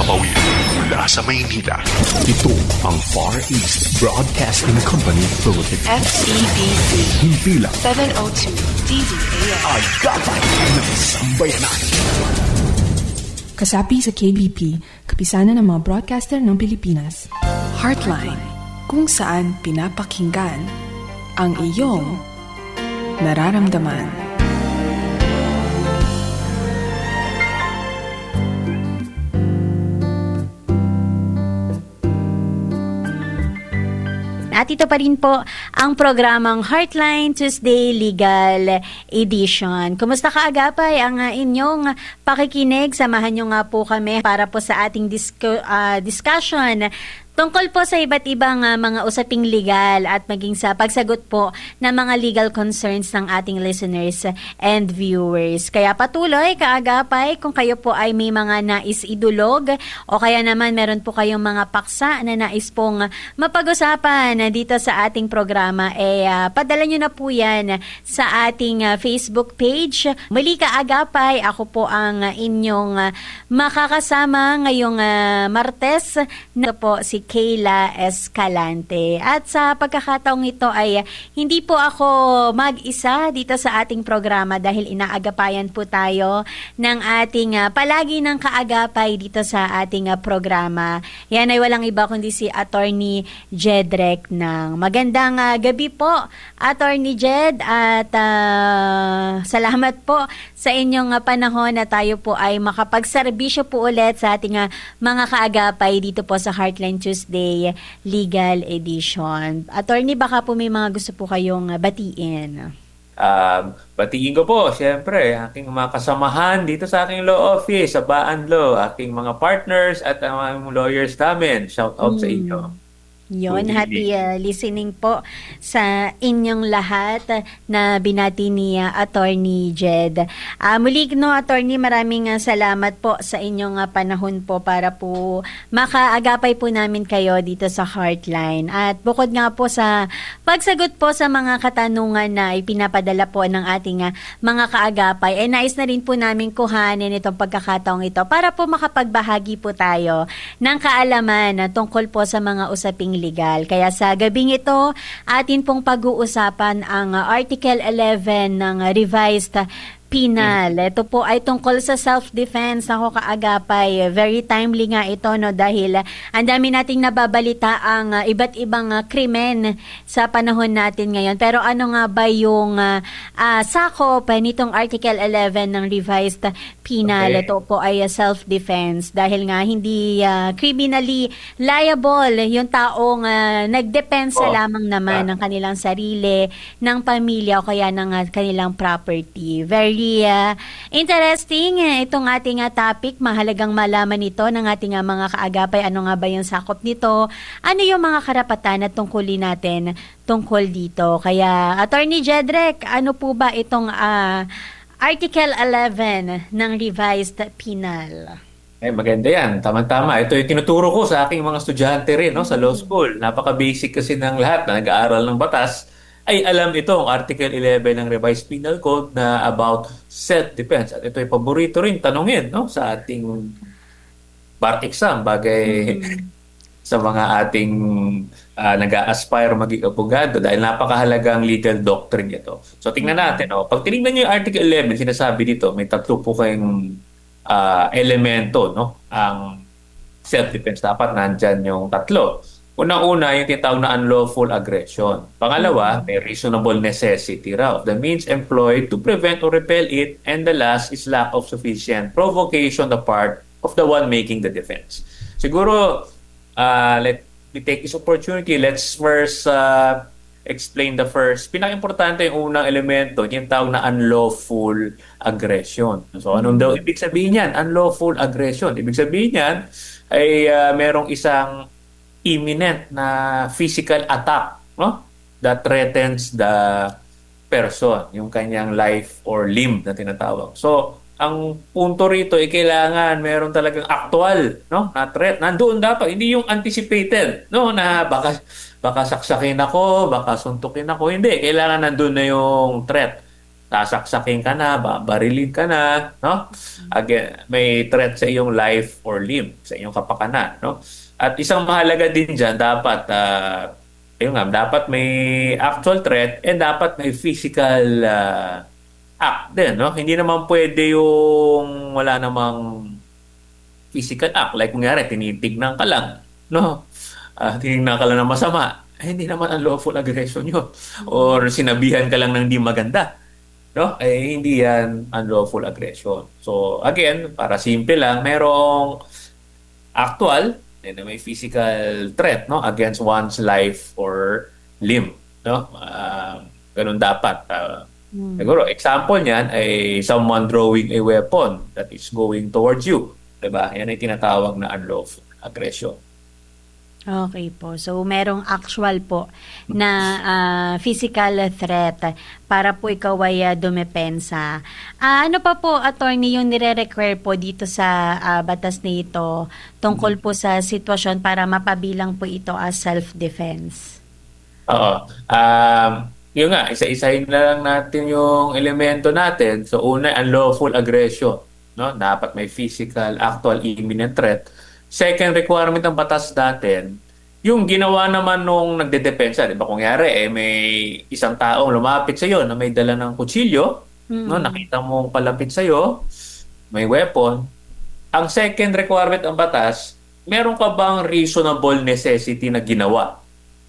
Himpapawid mula sa Maynila. Ito ang Far East Broadcasting Company Philippines. FEBC Himpilang 702 DZAM. Agapay ng Sambayanan. Kasapi sa KBP, kapisanan ng mga broadcaster ng Pilipinas. Heartline, kung saan pinapakinggan ang iyong nararamdaman. At ito pa rin po ang programang Heartline Tuesday Legal Edition. Kumusta ka, Agapay? Ang inyong pakikinig, samahan nyo nga po kami para po sa ating discussion tungkol po sa iba't ibang mga usaping legal at maging sa pagsagot po ng mga legal concerns ng ating listeners and viewers. Kaya patuloy, kaagapay, kung kayo po ay may mga nais idulog o kaya naman meron po kayong mga paksa na nais pong mapag-usapan dito sa ating programa, padala nyo na po yan sa ating Facebook page. Muli, kaagapay, ako po ang inyong makakasama ngayong Martes na po si Kayla Escalante. At sa pagkakataong ito ay hindi po ako mag-isa dito sa ating programa dahil inaagapayan po tayo ng ating palagi ng kaagapay dito sa ating programa. Yan ay walang iba kundi si Attorney Jedrek ng magandang gabi po, Attorney Jed, at salamat po sa inyong panahon na tayo po ay makapagserbisyo po ulit sa ating mga kaagapay dito po sa Heartline Tuesday Legal Edition. Attorney, baka po may mga gusto po kayong batiin. Batiin ko po, siyempre, aking mga kasamahan dito sa aking law office, sa Baan Law, aking mga partners at mga lawyers namin. Shout out sa inyo. Yon, happy listening po sa inyong lahat na binati ni Attorney Jed. Muli, no, Attorney, maraming salamat po sa inyong panahon po para po makaagapay po namin kayo dito sa Heartline. At bukod nga po sa pagsagot po sa mga katanungan na ipinapadala po ng ating mga kaagapay, nais na rin po namin kuhanin itong pagkakataong ito para po makapagbahagi po tayo ng kaalaman tungkol po sa mga usaping legal. Kaya sa gabing ito, atin pong pag-uusapan ang Article 11 ng Revised Penal. Ito po ay tungkol sa self-defense. Ako, kaagapay, very timely nga ito, no, dahil ang dami nating nababalita ang iba't ibang krimen sa panahon natin ngayon. Pero ano nga ba yung sakop nitong Article 11 ng Revised Penal? Okay. Ito po ay self-defense dahil nga hindi criminally liable yung taong nagdepensa lamang naman ng kanilang sarili, ng pamilya o kaya ng kanilang property. Very interesting itong ating topic. Mahalagang malaman ito ng ating mga kaagapay. Ano nga ba yung sakop nito? Ano yung mga karapatan at tungkulin natin tungkol dito? Kaya, Attorney Jedrek, ano po ba itong Article 11 ng Revised Penal? Maganda yan. Tama-tama. Ito yung tinuturo ko sa aking mga estudyante rin, no, sa law school. Napaka-basic kasi ng lahat na nag-aaral ng batas. Ay alam ito ang Article 11 ng Revised Penal Code na about self-defense. At ito ay paborito rin tanungin, no, sa ating bar exam bagay sa mga ating nag-a-aspire maging abogado dahil napakahalagang legal doctrine ito. So tingnan natin. No? Pag tinignan niyo yung Article 11, sinasabi dito, may tatlo po kayong elemento, no? Ang self-defense. Dapat nandyan yung tatlo. Unang-una, yung tinatawag na unlawful aggression. Pangalawa, may reasonable necessity raw of the means employed to prevent or repel it. And the last is lack of sufficient provocation on the part of the one making the defense. Siguro, let me take this opportunity. Let's first explain the first. Pinaka-importante yung unang elemento, yung tawag na unlawful aggression. So, anong daw ibig sabihin yan? Unlawful aggression. Ibig sabihin yan ay merong isang imminent na physical attack, no, that threatens the person, yung kanyang life or limb na tinatawag. So, ang punto rito ay kailangan meron talagang actual, no, na threat. Nandoon dapat, hindi yung anticipated, no, na baka saksakin ako, baka suntukin ako. Hindi, kailangan nandoon na yung threat. Sasaksakin ka na, babarilin ka na, no? Again, may threat sa iyong life or limb, sa iyong kapakanan, no? At isang mahalaga din diyan, dapat ayun nga, dapat may actual threat and dapat may physical act din, no? Hindi naman pwede yung wala namang physical act. Like, kunyari, tinitignan ka lang, no? Tinignan ka lang ng masama. Hindi naman unlawful aggression yun. Or sinabihan ka lang ng di maganda. No? Hindi yan unlawful aggression. So, again, para simple lang, merong actual and may physical threat, no, against one's life or limb. No? Ganun dapat. Siguro, example niyan ay someone drawing a weapon that is going towards you. Diba? Yan ay tinatawag na unlawful aggression. Okay po. So, merong actual po na physical threat para po ikaw ay dumepensa. Ano pa po, attorney, yung nire-require po dito sa batas na ito tungkol po sa sitwasyon para mapabilang po ito as self-defense? Oo. Yun nga, isa-isahin na lang natin yung elemento natin. So, una, unlawful aggression. No? Dapat may physical, actual, imminent threat. Second requirement ng batas natin, yung ginawa naman nung nagdedepensa, di ba? Kung yari, may isang taong lumapit sa iyo na may dala ng kutsilyo, no? Nakita mong palapit sa iyo, may weapon. Ang second requirement ng batas, meron ka bang reasonable necessity na ginawa?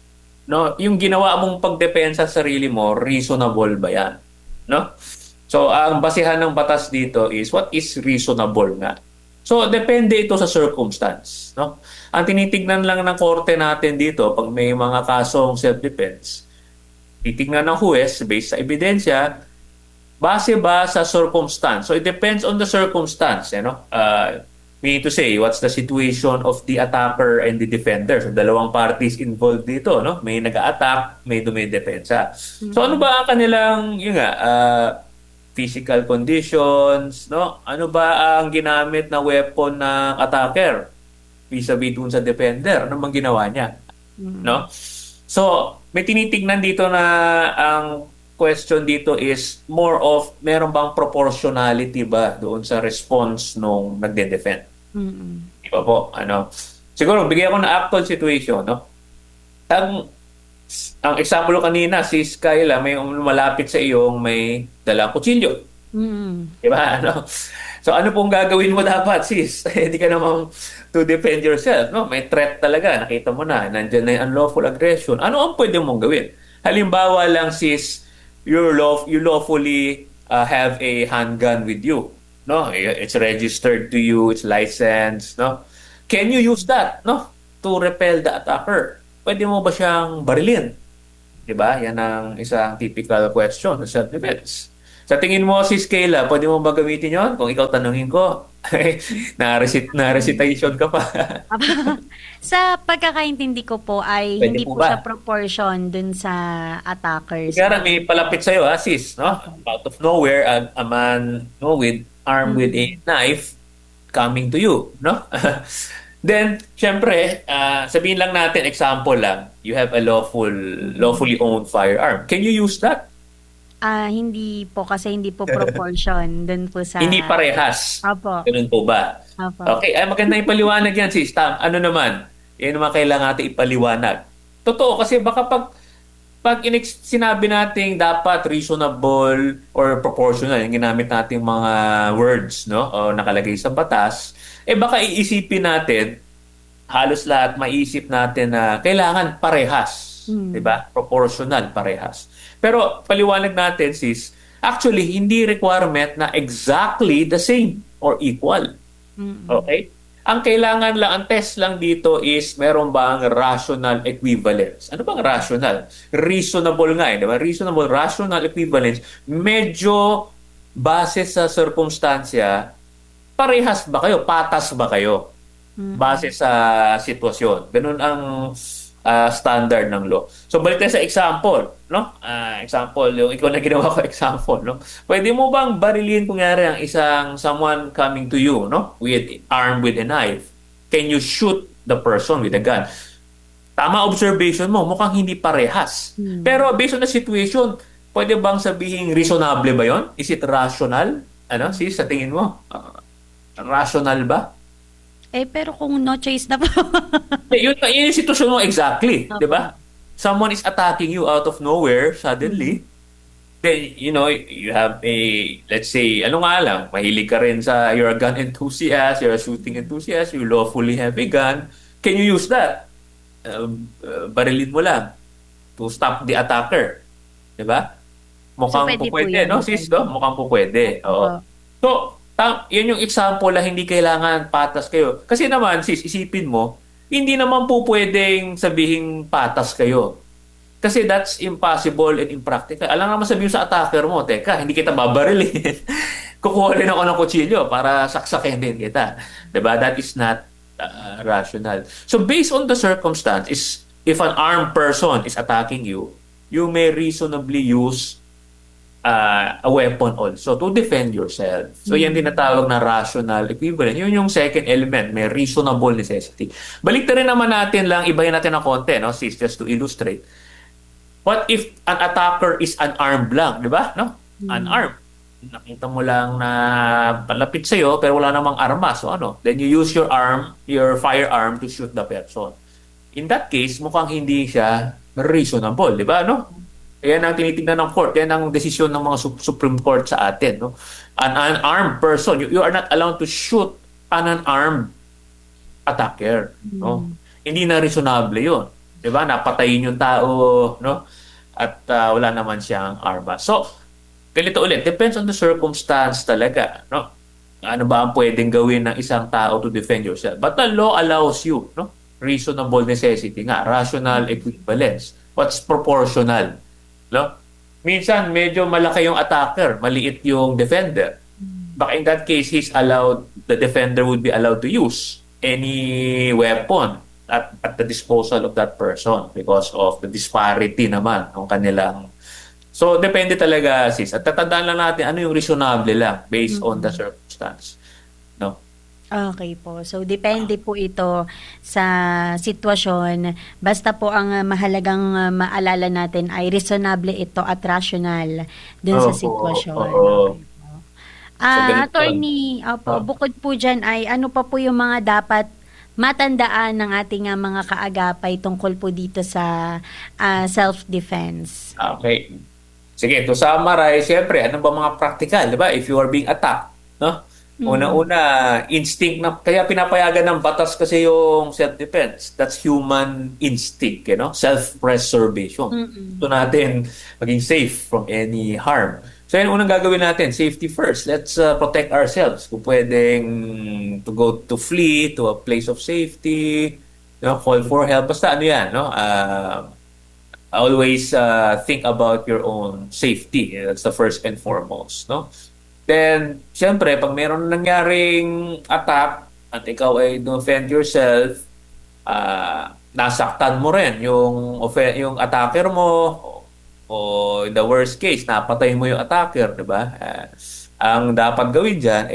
No? Yung ginawa mong pagdepensa sa sarili mo, reasonable ba yan? No? So, ang basihan ng batas dito is what is reasonable nga? So, depende ito sa circumstance. No? Ang tinitignan lang ng korte natin dito, pag may mga kasong self-defense, titignan ng huwes based sa ebidensya, base ba sa circumstance? So, it depends on the circumstance. You know? Meaning to say, what's the situation of the attacker and the defender? So, dalawang parties involved dito. No? May nag-a-attack, may dumidepensa. So, ano ba ang kanilang, yun nga, physical conditions, no? Ano ba ang ginamit na weapon ng attacker vis-a-vis dun sa defender? Ano bang ginawa niya? No? So, may tinitignan dito na ang question dito is more of meron bang proportionality ba doon sa response nung nagde-defend? Di ba po? Ano? Siguro, bigyan ko ng actual situation, no? Ang example kanina, si Skyla, may malapit sa iyong may dalang kutsilyo. Diba? Ano? So, ano pong gagawin mo dapat, sis? Hindi ka naman to defend yourself. No? May threat talaga. Nakita mo na. Nandiyan na yung unlawful aggression. Ano ang pwede mong gawin? Halimbawa lang, sis, you lawfully have a handgun with you. No? It's registered to you. It's licensed. No? Can you use that, no, to repel the attacker? Pwede mo ba siyang barilin? Diba? Yan ang isang typical question sa self-defense. Sa tingin mo, si Kayla, pwede mo ba gamitin yon? Kung ikaw tanungin ko, na-recitation ka pa. Sa pagkakaintindi ko po ay Pwede hindi po po ba? siya proportion dun sa attackers. Kaya may palapit sa'yo, sis, no? Out of nowhere, a man, no, armed with a knife coming to you, no? Then, syempre, sabihin lang natin, example lang, you have a lawfully owned firearm. Can you use that? Hindi po kasi hindi po proportion dun po sa... Hindi parehas. Opo. Ganun po ba? Opo. Okay, maganda ipaliwanag yan, sis. Ano naman? Yan naman kailangan natin ipaliwanag. Totoo, kasi baka pag sinabi natin dapat reasonable or proportional, yung ginamit nating mga words, no, o nakalagay sa batas, baka iisipin natin, halos lahat maiisip natin na kailangan parehas. Diba? Proportional, parehas. Pero paliwanag natin, sis, actually, hindi requirement na exactly the same or equal. Okay? Ang kailangan lang, ang test lang dito is meron bang rational equivalence. Ano bang rational? Reasonable nga, di ba? Reasonable, rational equivalence. Medyo base sa circumstansya, parehas ba kayo? Patas ba kayo? Base sa sitwasyon. Ganun ang standard ng law. So, balik tayo sa example, no? Example, yung ikaw na ginawa ko example, no? Pwede mo bang barilin, kung yari, ang isang someone coming to you, no? Armed with a knife. Can you shoot the person with a gun? Tama observation mo, mukhang hindi parehas. Pero based on the situation, pwede bang sabihin reasonable ba yon? Is it rational? Ano, sis, sa tingin mo? Rational ba? Pero kung no choice na po. Yun yung sitwasyon mo exactly, Opo. di ba? Someone is attacking you out of nowhere suddenly. Then, you have let's say, ano nga lang, mahilig ka rin you're a gun enthusiast, you're a shooting enthusiast, you lawfully have a gun. Can you use that? Barilin mo lang to stop the attacker. Di ba? Mukhang pwede po pwede, yun. no, sis? No? Mukhang pwede. Oo. Opo. So, yan yung example na hindi kailangan patas kayo. Kasi naman, sis, isipin mo, hindi naman po pwedeng sabihin patas kayo. Kasi that's impossible and impractical. Alam naman sabihin sa attacker mo, teka, hindi kita babarilin. Kukuha rin ako ng kutsilyo para saksakin din kita. Diba? That is not rational. So based on the circumstance, if an armed person is attacking you, you may reasonably use a weapon also to defend yourself. So yan din natawag na rational equivalent. Yun yung second element, may reasonable necessity. Balik rin naman natin lang, ibahin natin ng konti, no, sis, just to illustrate. What if an attacker is unarmed lang, di ba? No? Unarmed. Nakita mo lang na palapit sa'yo pero wala namang armas. So ano? Then you use your firearm to shoot the person. In that case, mukhang hindi siya reasonable, di ba? No? Yan ang tinitingnan ng court. Yan ang desisyon ng mga Supreme Court sa atin. No? An unarmed person, you are not allowed to shoot an unarmed attacker. No? Hindi na reasonable yun. Diba? Napatayin yung tao, no? At wala naman siyang armas. So, ganito ulit, depends on the circumstance talaga, no? Ano ba ang pwedeng gawin ng isang tao to defend yourself? But the law allows you, no? Reasonable necessity nga, rational equivalence. What's proportional? No? Minsan, medyo malaki yung attacker, maliit yung defender. Baka in that case, the defender would be allowed to use any weapon at the disposal of that person because of the disparity naman ng kanilang. So, depende talaga, sis. At tatandaan lang natin ano yung reasonable lang based on the circumstance. No? Okay po. So, depende po ito sa sitwasyon. Basta po ang mahalagang maalala natin ay reasonable ito at rational dun sa sitwasyon. Oo. Okay po. Attorney, bukod po dyan ay ano pa po yung mga dapat matandaan ng ating mga kaagapay tungkol po dito sa self-defense? Okay. Sige, to summarize, siyempre, ano ba mga practical, di ba? If you are being attacked, no? Una-una, instinct na, kaya pinapayagan ng batas kasi yung self-defense. That's human instinct, self-preservation. Ito natin maging safe from any harm. So yan unang gagawin natin, safety first. Let's protect ourselves. Kung pwedeng to flee to a place of safety, call for help. Basta ano yan, no? Always think about your own safety. That's the first and foremost, no? Then, siyempre, pag meron nangyaring attack at ikaw ay defend yourself, nasaktan mo rin yung attacker mo, o in the worst case, napatay mo yung attacker, di ba? Ang dapat gawin dyan,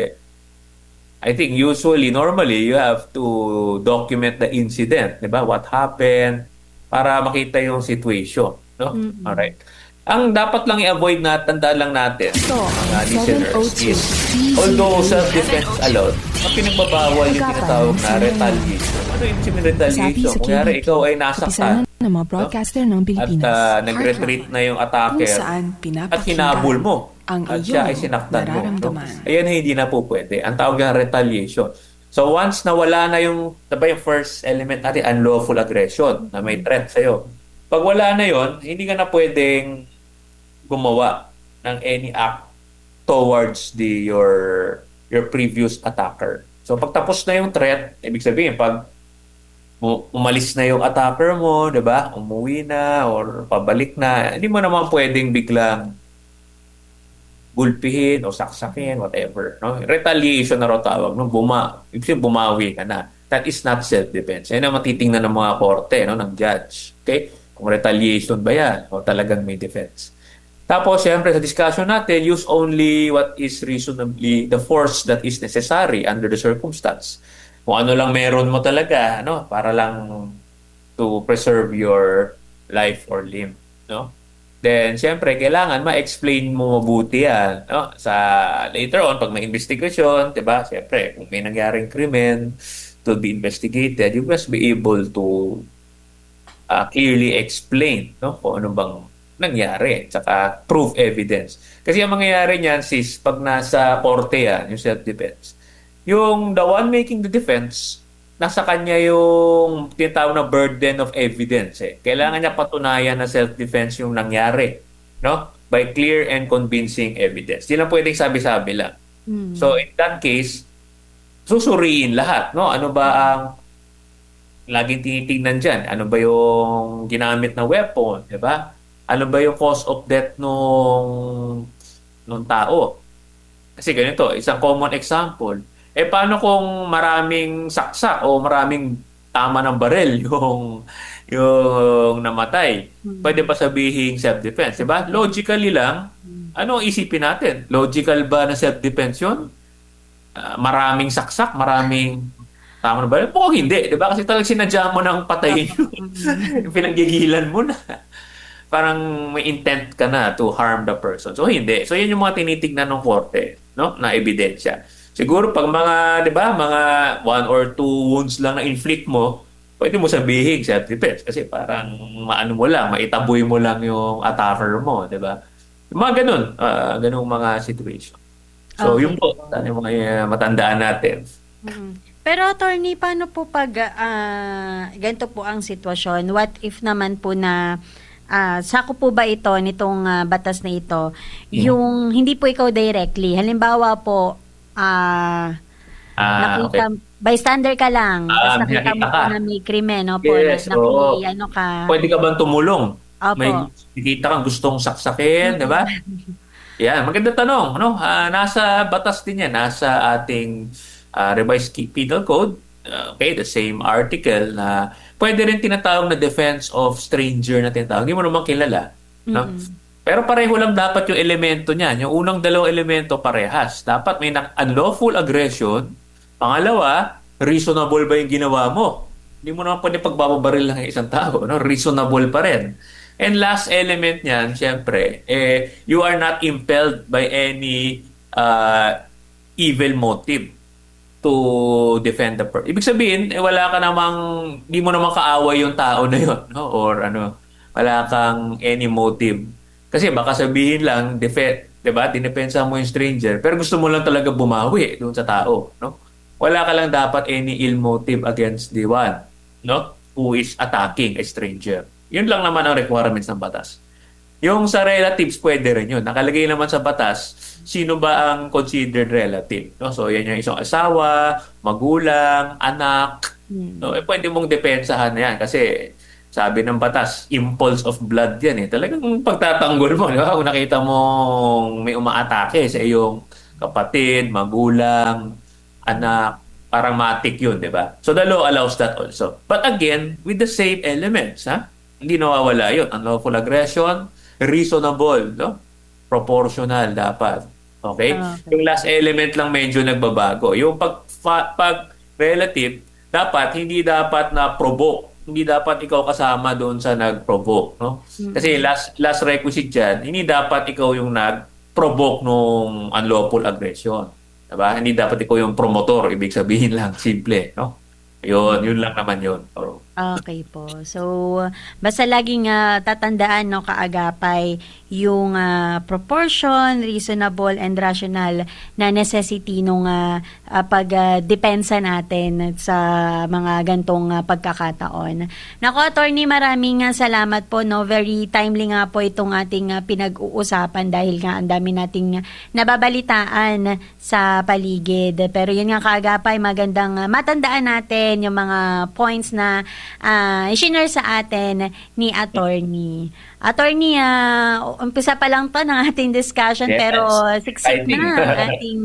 I think normally, you have to document the incident, di ba? What happened, para makita yung situation, no? Alright. Ang dapat lang i-avoid tandaan lang natin, mga listeners, is although self-defense allowed, ang pinagbabawal yung tinatawag na retaliation. Ano yung sabihin retaliation? Kunyari, ikaw ay nasaktan, ng mga broadcaster ng Pilipinas. at nag-retreat na yung attacker Kung saan at hinabol mo ang at siya ay iyong sinaktan mo. No? nararamdaman. Ayan, hindi na po pwede. Ang tawag na retaliation. So once na wala na yung first element natin, unlawful aggression, na may threat sa'yo. Pag wala na yon, hindi ka na pwedeng gumawa ng any act towards your previous attacker. So pag tapos na yung threat, ibig sabihin, pag umalis na yung attacker mo, 'di ba? Umuwi na or pabalik na, hindi mo naman pwedeng biglang gulpihin o saksakin, whatever, no? Retaliation na raw tawag, no? Bumawi ka na. That is not self-defense. Yan ang matitingnan ng mga korte, no, ng judge. Okay? Kung retaliation ba yan o talagang may defense. Tapos, siyempre, sa discussion natin, use only what is reasonably the force that is necessary under the circumstance. Kung ano lang meron mo talaga, no, para lang to preserve your life or limb, no? then siyempre kailangan ma-explain mo mabuti yan, no? Sa later on pag may investigation, 'di ba? Siyempre, kung may nangyaring krimen to be investigated, you must be able to clearly explain, no, kung ano bang nangyari, tsaka prove evidence. Kasi ang mangyayari niyan, sis, pag nasa korte yan, yung self-defense, yung the one making the defense, nasa kanya yung tinatawag na burden of evidence. Kailangan niya patunayan na self-defense yung nangyari, no? By clear and convincing evidence. Hindi lang pwedeng sabi-sabi lang. So in that case, susuriin lahat, no? Ano ba ang laging tinitingnan dyan? Ano ba yung ginamit na weapon, di ba? Ano ba yung cause of death nung tao? Kasi ganito, isang common example. Paano kung maraming saksak o maraming tama ng baril yung namatay? Pwede pa sabihin self-defense, di ba? Logically lang, ano isipin natin? Logical ba na self-defense yun? Maraming saksak, maraming tama na ba? Po hindi, 'di ba? Kasi talagang sinadya mo ng patayin yung pinanggigilan mo na. Parang may intent ka na to harm the person. So hindi. So yan yung mga tinitingnan ng korte, no? Na ebidensya. Siguro pag mga, 'di ba, mga 1 or 2 wounds lang na inflict mo, pwede mo sabihin self-defense kasi parang maano mo lang, maitaboy mo lang yung attacker mo, 'di ba? Yung mga ganung mga situation. So Okay. yun po, yung mga matandaan natin. Pero attorney, paano po pag ganito po ang sitwasyon? What if naman po na sako po ba ito nitong batas na ito? Yung hindi po ikaw directly. Halimbawa po, nakita, Okay. bystander ka lang. Tapos nakita mo nakita po ka. na may krimen, no po, Yes, oo. ano ka. Pwede ka bang tumulong? Opo. May nakita kang gustong saksakin, di ba? Yan, maganda tanong. Ano? Nasa batas din yan. Nasa ating revised penal code. Okay, the same article na pwede rin tinatawag na defense of stranger na tinatawag. Hindi mo naman kilala. No? Pero pareho lang dapat yung elemento niyan. Yung unang dalawang elemento parehas. Dapat may unlawful aggression. Pangalawa, reasonable ba yung ginawa mo? Hindi mo naman pwede pagbababaril lang ng isang tao. No? Reasonable pa rin. And last element niyan, siyempre, you are not impelled by any evil motive to defend the person. Ibig sabihin, wala ka namang, di mo naman kaaway yung tao na yun, no? Or wala kang any motive. Kasi baka sabihin lang, diba, dinepensa mo yung stranger, pero gusto mo lang talaga bumawi doon sa tao, no? Wala ka lang dapat any ill motive against the one, no? Who is attacking a stranger. Yun lang naman ang requirements ng batas. Yung sa relatives, pwede rin yun. Nakalagay naman sa batas, sino ba ang considered relative? No? So, yan yung isang asawa, magulang, anak. No? Pwede mong depensahan na yan. Kasi, sabi ng batas, impulse of blood yan. Talagang pagtatanggol mo. Di ba? Kung nakita mo may umaatake sa iyong kapatid, magulang, anak, parang matik yun, di ba? So, the law allows that also. But again, with the same elements, ha? Hindi nawawala yun. Unlawful aggression, reasonable, no? Proportional dapat. Okay? Yung last element lang medyo nagbabago. Yung pag relative, hindi dapat na provoke. Hindi dapat ikaw kasama doon sa nag-provoke, no? Kasi last requisite dyan, hindi dapat ikaw yung nag-provoke nung unlawful aggression. Diba? Hindi dapat ikaw yung promotor, ibig sabihin lang, simple, no? Yun lang naman yun. Okay po. So, basta laging tatandaan, no, kaagapay, yung proportion, reasonable, and rational na necessity nung pagdepensa natin sa mga gantong pagkakataon. Nako, attorney, maraming salamat po. No? Very timely nga po itong ating pinag-uusapan dahil nga ang dami nating nababalitaan sa paligid. Pero yun nga kaagapay, magandang matandaan natin yung mga points na i-share sa atin ni attorney. Attorney, umpisa pa lang to ng ating discussion, Yes. pero siksik na ang ating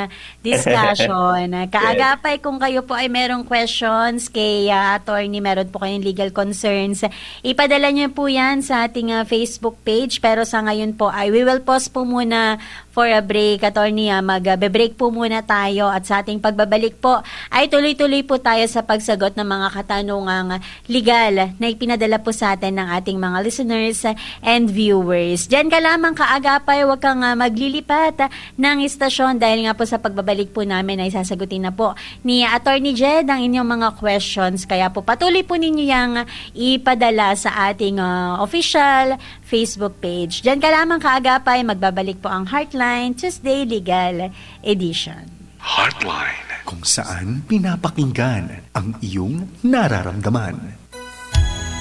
discussion. Kaagapay, kung kayo po ay merong questions kay attorney, meron po kayong legal concerns, ipadala nyo po yan sa ating Facebook page. Pero sa ngayon po ay we will pause po muna for a break. Attorney, mag-break po muna tayo at sa ating pagbabalik po ay tuloy-tuloy po tayo sa pagsagot ng mga katanungang legal na ipinadala po sa atin ng ating mga listeners listeners and viewers. Diyan ka lamang kaagapay, huwag kang maglilipat ng istasyon dahil nga po sa pagbabalik po namin ay sasagutin na po ni Attorney Jed ang inyong mga questions. Kaya po patuloy po ninyo yang ipadala sa ating official Facebook page. Diyan ka lamang kaagapay, magbabalik po ang Heartline Tuesday Legal Edition. Heartline, kung saan pinapakinggan ang iyong nararamdaman.